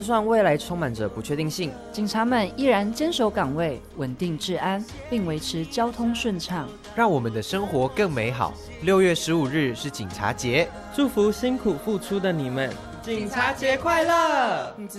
就算未来充满着不确定性， 警察们依然坚守岗位，稳定治安，并维持交通顺畅， 让我们的生活更美好。6月15日是警察节， 祝福辛苦付出的你们， 警察节快乐！